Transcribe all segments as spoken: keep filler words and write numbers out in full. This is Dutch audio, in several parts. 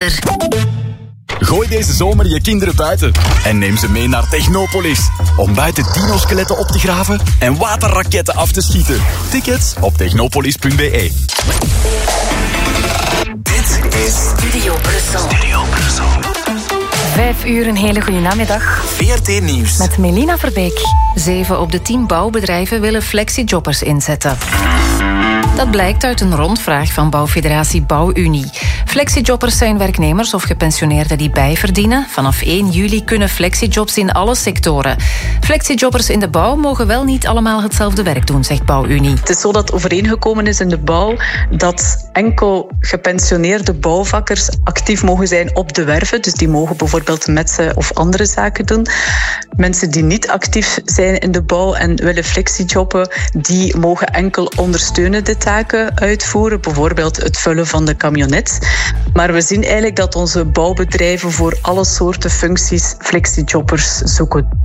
Winter. Gooi deze zomer je kinderen buiten en neem ze mee naar Technopolis. Om buiten dino-skeletten op te graven en waterraketten af te schieten. Tickets op technopolis punt b e. Dit is Studio Brussel. Studio Brussel. Vijf uur, een hele goede namiddag. V R T Nieuws. Met Melina Verbeek. Zeven op de tien bouwbedrijven willen flexijobbers inzetten. Dat blijkt uit een rondvraag van bouwfederatie BouwUnie. Flexijobbers zijn werknemers of gepensioneerden die bijverdienen. Vanaf één juli kunnen flexijobs in alle sectoren. Flexijobbers in de bouw mogen wel niet allemaal hetzelfde werk doen, zegt BouwUnie. Het is zo dat overeengekomen is in de bouw dat enkel gepensioneerde bouwvakkers actief mogen zijn op de werven. Dus die mogen bijvoorbeeld metsen of andere zaken doen. Mensen die niet actief zijn in de bouw en willen flexijobben, die mogen enkel ondersteunende taken uitvoeren. Bijvoorbeeld het vullen van de camionet. Maar we zien eigenlijk dat onze bouwbedrijven voor alle soorten functies flexijobbers zoeken.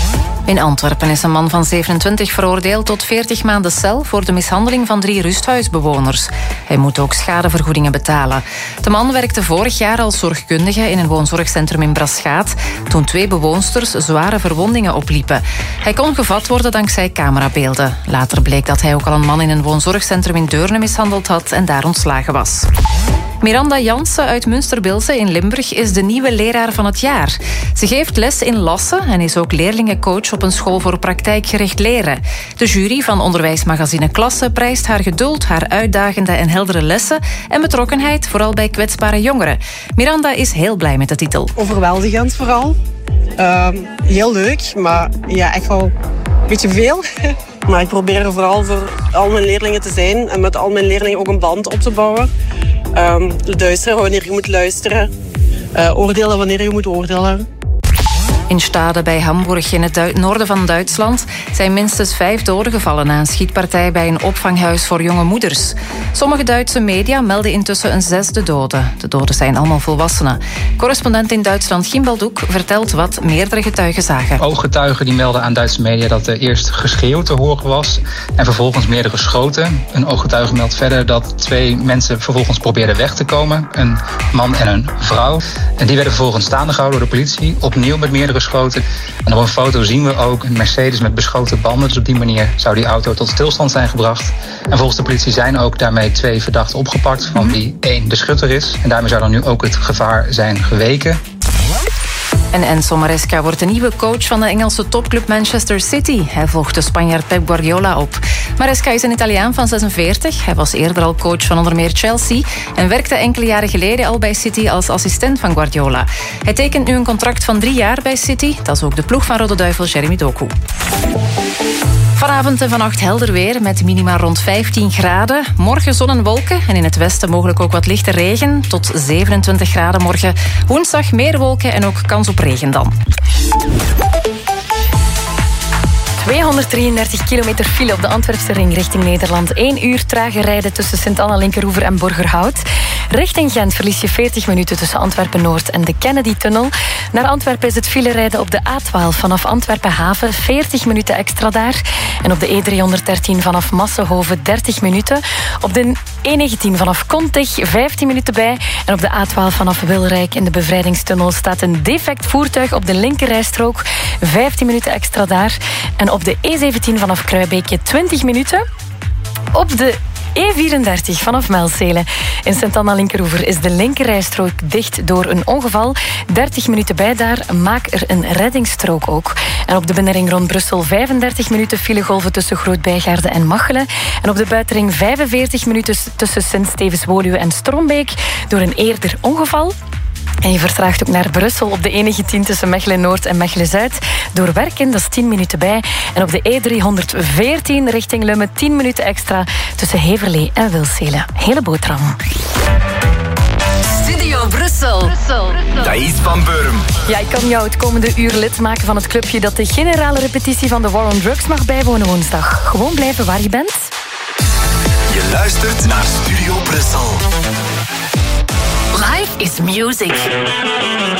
In Antwerpen is een man van zevenentwintig veroordeeld tot veertig maanden cel voor de mishandeling van drie rusthuisbewoners. Hij moet ook schadevergoedingen betalen. De man werkte vorig jaar als zorgkundige in een woonzorgcentrum in Braschaat, toen twee bewoonsters zware verwondingen opliepen. Hij kon gevat worden dankzij camerabeelden. Later bleek dat hij ook al een man in een woonzorgcentrum in Deurne mishandeld had en daar ontslagen was. Miranda Jansen uit Münsterbilze in Limburg is de nieuwe leraar van het jaar. Ze geeft les in Lassen en is ook leerlingencoach op een school voor praktijkgericht leren. De jury van onderwijsmagazine Klasse prijst haar geduld, haar uitdagende en heldere lessen en betrokkenheid, vooral bij kwetsbare jongeren. Miranda is heel blij met de titel. Overweldigend vooral. Uh, heel leuk, maar ja, echt wel een beetje veel. Maar ik probeer er vooral voor al mijn leerlingen te zijn en met al mijn leerlingen ook een band op te bouwen. Um, luisteren wanneer je moet luisteren. Uh, oordelen wanneer je moet oordelen. In Stade bij Hamburg in het Du- noorden van Duitsland zijn minstens vijf doden gevallen na een schietpartij bij een opvanghuis voor jonge moeders. Sommige Duitse media melden intussen een zesde dode. De doden zijn allemaal volwassenen. Correspondent in Duitsland Gimbal Doek vertelt wat meerdere getuigen zagen. Ooggetuigen die melden aan Duitse media dat er eerst geschreeuw te horen was en vervolgens meerdere schoten. Een ooggetuige meldt verder dat twee mensen vervolgens probeerden weg te komen. Een man en een vrouw. En die werden vervolgens staande gehouden door de politie. Opnieuw met meerdere geschoten. En op een foto zien we ook een Mercedes met beschoten banden. Dus op die manier zou die auto tot stilstand zijn gebracht. En volgens de politie zijn ook daarmee twee verdachten opgepakt, van wie één de schutter is. En daarmee zou dan nu ook het gevaar zijn geweken. En Enzo Maresca wordt de nieuwe coach van de Engelse topclub Manchester City. Hij volgt de Spanjaard Pep Guardiola op. Maresca is een Italiaan van zesenveertig. Hij was eerder al coach van onder meer Chelsea en werkte enkele jaren geleden al bij City als assistent van Guardiola. Hij tekent nu een contract van drie jaar bij City. Dat is ook de ploeg van Rode Duivel Jeremy Doku. Vanavond en vannacht helder weer met minima rond vijftien graden. Morgen zon en wolken en in het westen mogelijk ook wat lichte regen. Tot zevenentwintig graden morgen. Woensdag meer wolken en ook kans op regen dan. tweehonderddrieëndertig kilometer file op de Antwerpse ring richting Nederland. Eén uur trage rijden tussen Sint-Anna-Linkeroever en Borgerhout. Richting Gent verlies je veertig minuten tussen Antwerpen-Noord en de Kennedy-tunnel. Naar Antwerpen is het file rijden op de A twaalf vanaf Antwerpen-Haven. veertig minuten extra daar. En op de E driehonderddertien vanaf Massenhoven dertig minuten. Op de E negentien vanaf Kontig vijftien minuten bij. En op de A twaalf vanaf Wilrijk in de Bevrijdingstunnel staat een defect voertuig op de linkerrijstrook. vijftien minuten extra daar. En op de E zeventien vanaf Kruibeke twintig minuten. Op de E vierendertig vanaf Melzele in Sint-Anna-Linkeroever is de linkerrijstrook dicht door een ongeval. dertig minuten bij daar, maak er een reddingsstrook ook. En op de binnenring rond Brussel vijfendertig minuten filegolven tussen Groot-Bijgaarde en Machelen. En op de buitenring vijfenveertig minuten tussen Sint-Stevens-Woluwe en Strombeek door een eerder ongeval. En je vertraagt ook naar Brussel op de E negentien tussen Mechelen-Noord en Mechelen-Zuid. Door werken, dat is tien minuten bij. En op de E driehonderdveertien richting Lummen tien minuten extra tussen Heverlee en Wilsele. Hele boterham. Studio Brussel. Brussel. Thais van Burm. Ja, ik kan jou het komende uur lid maken van het clubje dat de generale repetitie van The War on Drugs mag bijwonen woensdag. Gewoon blijven waar je bent. Je luistert naar Studio Brussel. Life is music.